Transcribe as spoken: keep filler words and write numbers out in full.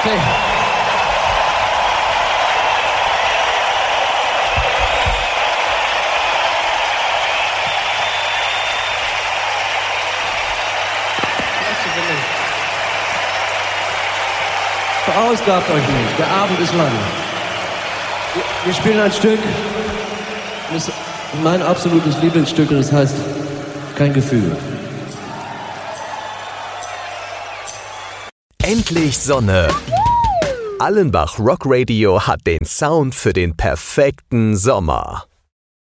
Okay. Verausgabt euch nicht, der Abend ist lang. Wir spielen ein Stück, das ist mein absolutes Lieblingsstück und das heißt Kein Gefühl. Endlich Sonne. Allenbach Rock Radio hat den Sound für den perfekten Sommer.